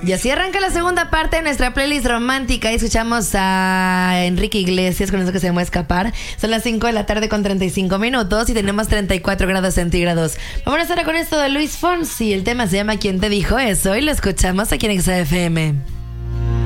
Y así arranca la segunda parte de nuestra playlist romántica y escuchamos a Enrique Iglesias con eso que se me va a escapar. Son las 5 de la tarde con 35 minutos y tenemos 34 grados centígrados. Vamos ahora con esto de Luis Fonsi. El tema se llama ¿Quién te dijo eso? Y lo escuchamos aquí en XFM.